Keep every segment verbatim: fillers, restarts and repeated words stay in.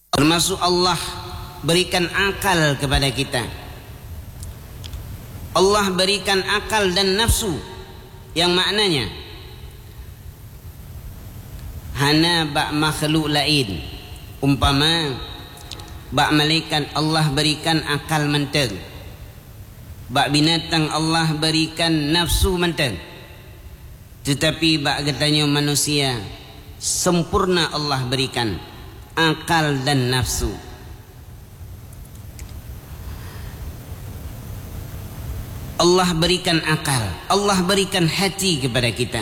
Termasuk Allah berikan akal kepada kita. Allah berikan akal dan nafsu, yang maknanya hana bak makhluk lain. Umpama bak malaikat Allah berikan akal menteng, bak binatang Allah berikan nafsu menteng, tetapi bak katanya manusia sempurna Allah berikan akal dan nafsu. Allah berikan akal, Allah berikan hati kepada kita,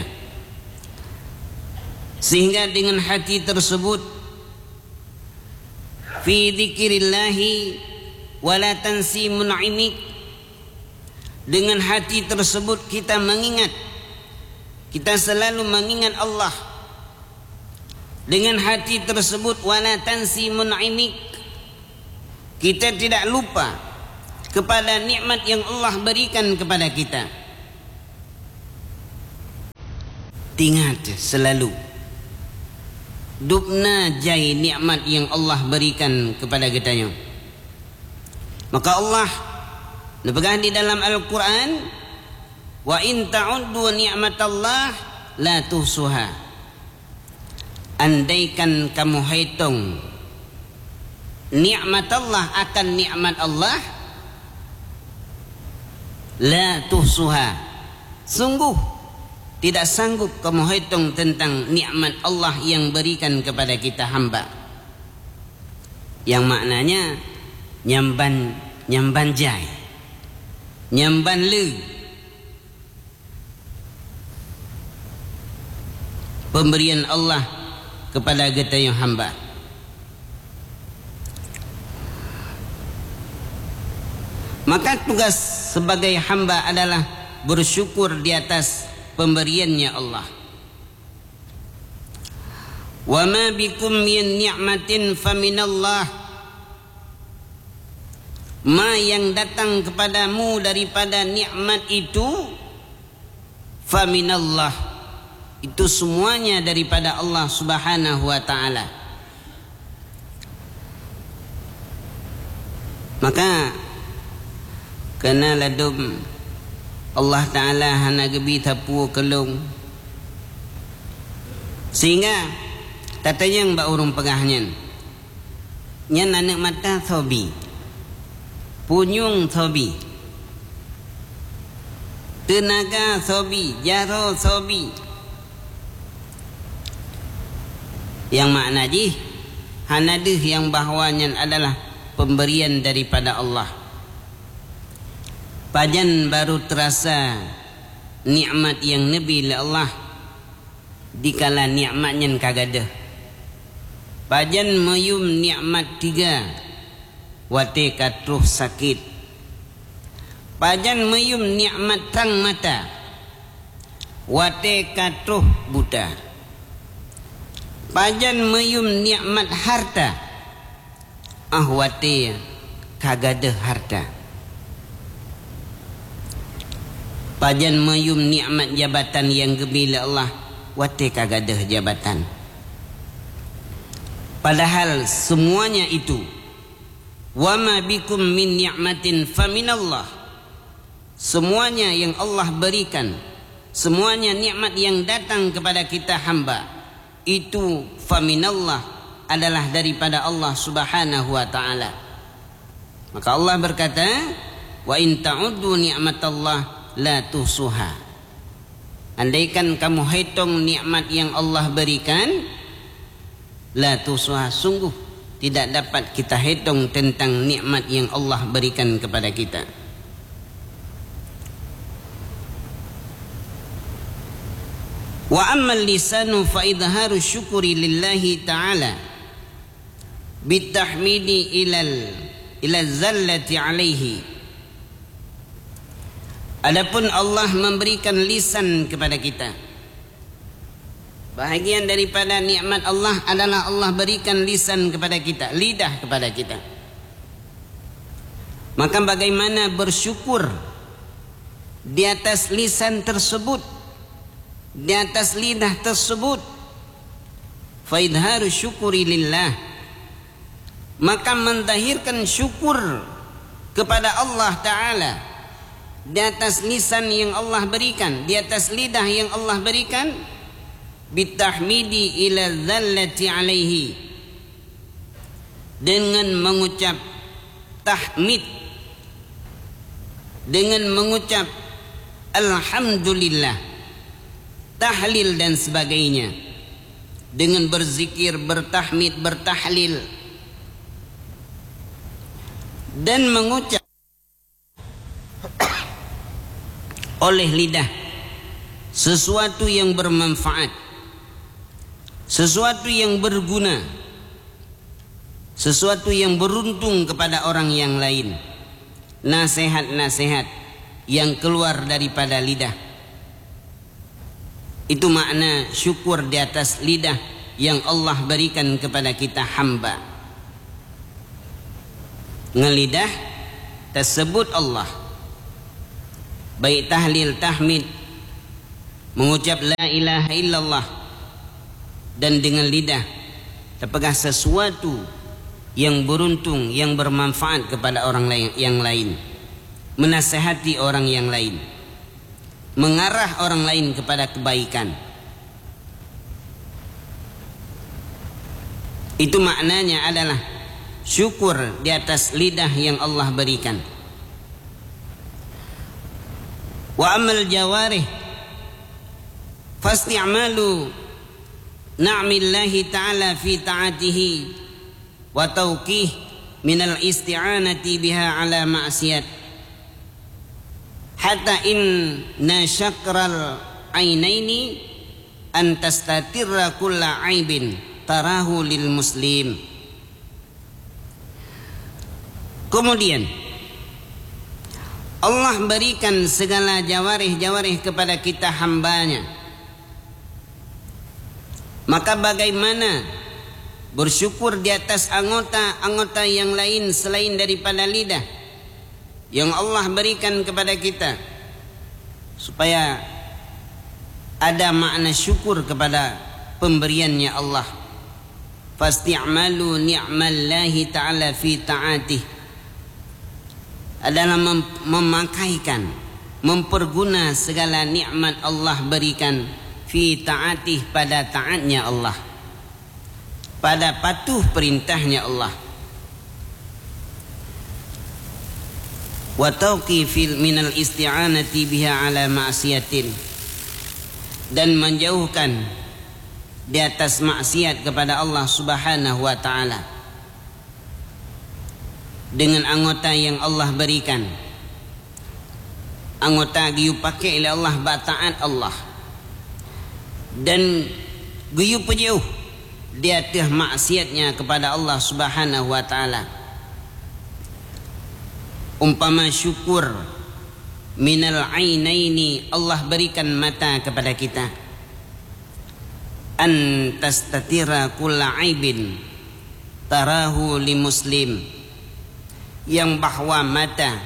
sehingga dengan hati tersebut fi dzikrillahi wala tansi mun'imik, dengan hati tersebut kita mengingat, kita selalu mengingat Allah. Dengan hati tersebut wala tansi mun'imik, kita tidak lupa kepada nikmat yang Allah berikan kepada kita. Ingat selalu dubna jai nikmat yang Allah berikan kepada kita. Maka Allah berpegang di dalam Al-Quran, wa in ta'uddu ni'matallah la tuhsuha. Andaikan kamu hitung nikmat Allah akan nikmat Allah, la tuhsuha, sungguh tidak sanggup kamu hitung tentang nikmat Allah yang berikan kepada kita hamba. Yang maknanya nyamban nyamban jai, nyamban le, pemberian Allah kepada kita yang hamba. Maka tugas sebagai hamba adalah bersyukur di atas pemberiannya Allah. Wa ma bikum min ni'matin faminallah, ma yang datang kepadamu daripada nikmat itu faminallah, itu semuanya daripada Allah Subhanahu wa ta'ala. Maka kena ladum Allah Ta'ala hana gebi tapu kelung, sehingga tatanya yang mbak urung pegahnya nyan anak mata thobi, punyung thobi, tenaga thobi, jaro thobi. Yang makna ji hanadih yang bahawanya adalah pemberian daripada Allah. Pajan baru terasa nikmat yang Nabi Allah dikala nikmatnya kagada. Pajan mayum nikmat tiga, wate katruh sakit. Pajan mayum nikmat tang mata, wate katruh buta. Pajan mayum nikmat harta, ah wate kagada harta. Pajan mayum nikmat jabatan yang gebila Allah, wate kagadah jabatan. Padahal semuanya itu wa ma bikum min ni'matin faminallah, semuanya yang Allah berikan, semuanya nikmat yang datang kepada kita hamba, itu faminallah, adalah daripada Allah Subhanahu wa ta'ala. Maka Allah berkata, wa in ta'uddu ni'matallah la tuhsuha. Andaikan kamu hitung nikmat yang Allah berikan, la tuhsuha, sungguh tidak dapat kita hitung tentang nikmat yang Allah berikan kepada kita. Wa ammal lisanu fa idharu syukuri lillahi ta'ala bitahmidi ilal ila zallati alaihi. Adapun Allah memberikan lisan kepada kita, bahagian daripada nikmat Allah adalah Allah berikan lisan kepada kita, lidah kepada kita. Maka bagaimana bersyukur di atas lisan tersebut, di atas lidah tersebut. Fa idharu syukuri lillah, maka mendahirkan syukur kepada Allah Ta'ala di atas lisan yang Allah berikan, di atas lidah yang Allah berikan, bitahmidi ila dhallati alaihi, dengan mengucap tahmid, dengan mengucap alhamdulillah, tahlil dan sebagainya, dengan berzikir, bertahmid, bertahlil, dan mengucap oleh lidah sesuatu yang bermanfaat, sesuatu yang berguna, sesuatu yang beruntung kepada orang yang lain, nasihat-nasihat yang keluar daripada lidah. Itu makna syukur di atas lidah yang Allah berikan kepada kita hamba. Ngelidah tersebut Allah, baik tahlil, tahmid, mengucap la ilaha illallah, dan dengan lidah terpegang sesuatu yang beruntung, yang bermanfaat kepada orang lain, yang lain, menasihati orang yang lain, mengarah orang lain kepada kebaikan. Itu maknanya adalah syukur di atas lidah yang Allah berikan. Wa amal jawarih fasti'malu na'millahi ta'ala fi ta'atihi wa tawqih minal isti'anati biha ala ma'siyat hatta inna syakral ainaini an tastatirra kulla aibin tarahu lil muslim. Kemudian Allah berikan segala jawarih-jawarih kepada kita hambanya. Maka bagaimana bersyukur di atas anggota-anggota yang lain selain daripada lidah yang Allah berikan kepada kita, supaya ada makna syukur kepada pemberiannya Allah. Fasti'malu ni'mallahi ta'ala fi ta'atih adalah mem memakaikan, memperguna segala nikmat Allah berikan fi ta'atih, pada taatnya Allah, pada patuh perintahnya Allah. Wa tawqifil minal isti'anati biha ala ma'siyatin, dan menjauhkan di atas maksiat kepada Allah Subhanahu wa ta'ala dengan anggota yang Allah berikan. Anggota giyu pakai oleh Allah, bataat Allah, dan giyu pejauh di atas maksiatnya kepada Allah Subhanahu wa ta'ala. Umpama syukur minal ainaini, Allah berikan mata kepada kita, an tastatira kulla aibin tarahu li muslim, yang bahwa mata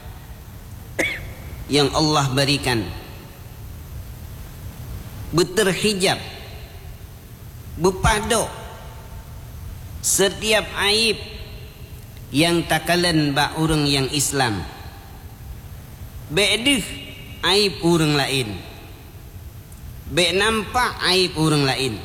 yang Allah berikan berterhijab, berpadok setiap aib yang takalan ba orang yang Islam, be'dih aib orang lain, be nampak aib orang lain.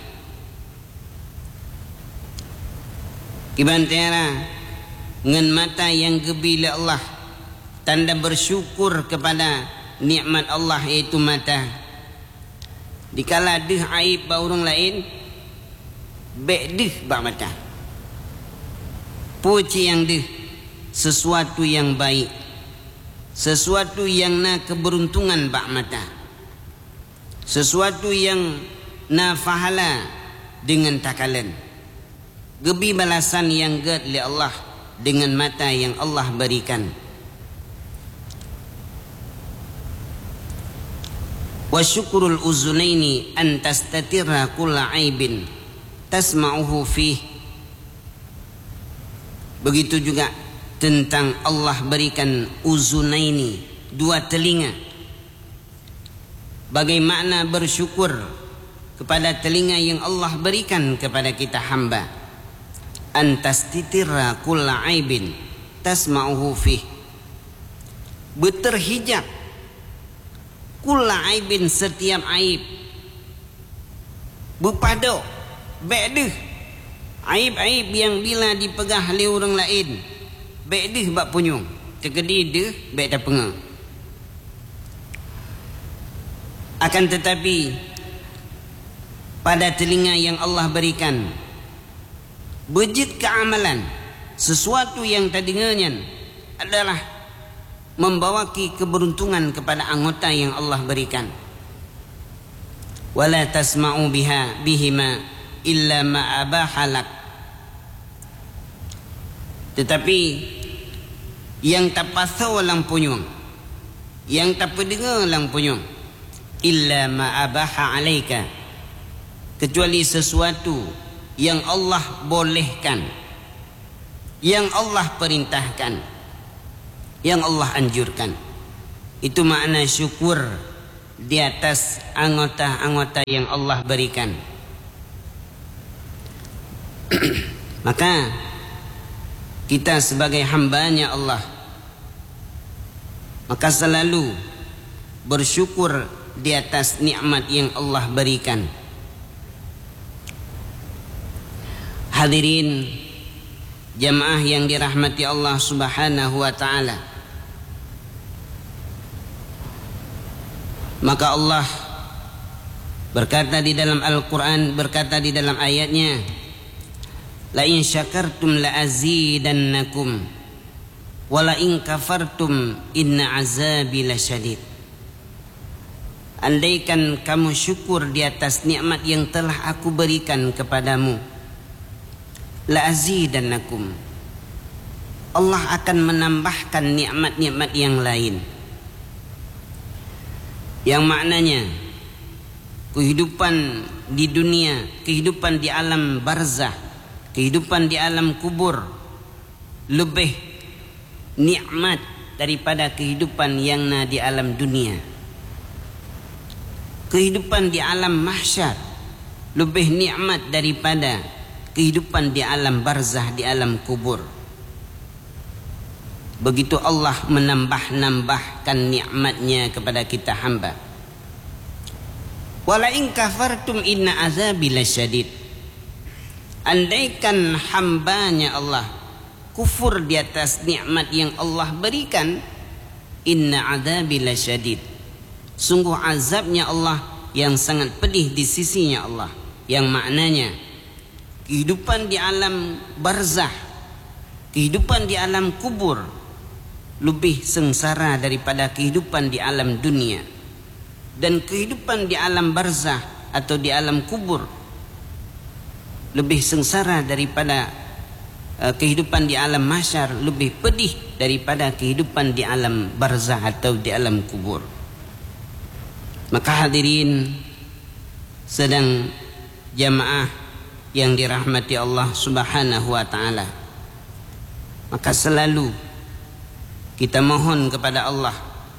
Kibantera dengan mata yang gebila Allah, tanda bersyukur kepada nikmat Allah, yaitu mata. Dikala deh aib ba orang lain, be deh ba mata, puji yang deh sesuatu yang baik, sesuatu yang na keberuntungan ba mata, sesuatu yang na fahala dengan takalan, gebi balasan yang gad li Allah dengan mata yang Allah berikan. Wa syukurul uzunaini an tastatira kulla aibin tasma'uhu fih. Begitu juga tentang Allah berikan uzunaini, dua telinga. Bagaimana bersyukur kepada telinga yang Allah berikan kepada kita hamba. antastitira kulla aibin tasma'uhu fih, berterhijab kulla aibin, setiap aib, berpada ba'dah aib-aib yang bila dipegang oleh orang lain ba'dah bak punyung terkedi dia ba'dah penga. Akan tetapi pada telinga yang Allah berikan bejit keamalan sesuatu yang terdengarnya adalah membawaki keberuntungan kepada anggota yang Allah berikan. Wala tasma'u biha bihima illa ma abahalak. Tetapi yang tak pasau lang punyung, yang tak pendengar lang punyung, illa ma abaha alaika, kecuali sesuatu yang Allah bolehkan, yang Allah perintahkan, yang Allah anjurkan. Itu makna syukur di atas anggota-anggota yang Allah berikan. Maka kita sebagai hambanya Allah, maka selalu bersyukur di atas nikmat yang Allah berikan. Hadirin jamaah yang dirahmati Allah Subhanahu wa ta'ala, maka Allah berkata di dalam Al-Quran, berkata di dalam ayatnya, la in syakartum la azidannakum wa la in kafartum inna azabi lasyadid. Andaikan kamu syukur di atas nikmat yang telah aku berikan kepadamu, la azidannakum, Allah akan menambahkan nikmat-nikmat yang lain, yang maknanya kehidupan di dunia, kehidupan di alam barzah, kehidupan di alam kubur lebih nikmat daripada kehidupan yang na di alam dunia. Kehidupan di alam mahsyar lebih nikmat daripada kehidupan di alam barzah, di alam kubur. Begitu Allah menambah-nambahkan nikmatnya kepada kita hamba. Wala in kafartum inna azabi lasyadid. Andaikan hambanya Allah kufur di atas nikmat yang Allah berikan, inna azabi lasyadid, sungguh azabnya Allah yang sangat pedih di sisinya Allah. Yang maknanya kehidupan di alam barzah, kehidupan di alam kubur lebih sengsara daripada kehidupan di alam dunia. Dan kehidupan di alam barzah atau di alam kubur lebih sengsara daripada uh, kehidupan di alam mahsyar, lebih pedih daripada kehidupan di alam barzah atau di alam kubur. Maka hadirin sedang jamaah yang dirahmati Allah Subhanahu wa ta'ala, maka selalu kita mohon kepada Allah,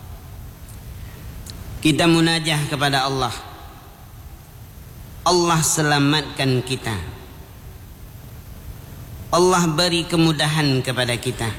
kita munajah kepada Allah, Allah selamatkan kita, Allah beri kemudahan kepada kita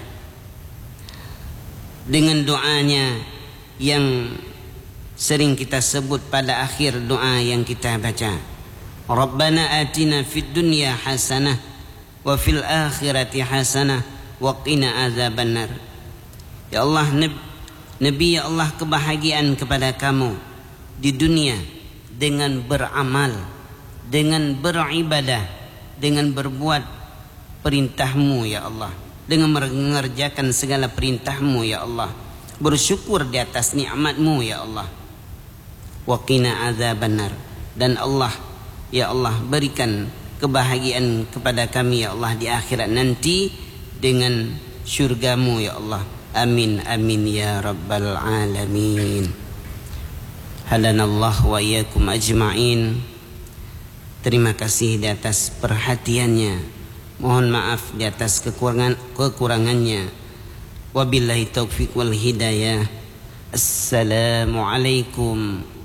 dengan doanya yang sering kita sebut pada akhir doa yang kita baca, Rabbana atina fid dunya hasanah wa fil akhirati hasanah wa qina azabannar. Ya Allah, Nabi, ya Allah, kebahagiaan kepada kamu di dunia dengan beramal, dengan beribadah, dengan berbuat perintahmu ya Allah, dengan mengerjakan segala perintahmu ya Allah, bersyukur di atas nikmatmu ya Allah. Wa qina azabannar, dan Allah, ya Allah, berikan kebahagiaan kepada kami ya Allah di akhirat nanti dengan syurgamu ya Allah. Amin amin ya rabbal alamin. Hadanallah wa iyyakum ajma'in. Terima kasih di atas perhatiannya. Mohon maaf di atas kekurangan kekurangannya. Wabillahi taufiq wal hidayah. Assalamualaikum